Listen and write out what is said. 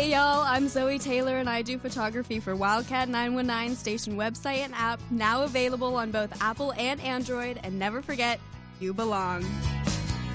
Hey y'all, I'm Zoe Taylor and I do photography for Wildcat 919 station website and app, now available on both Apple and Android. And never forget, you belong.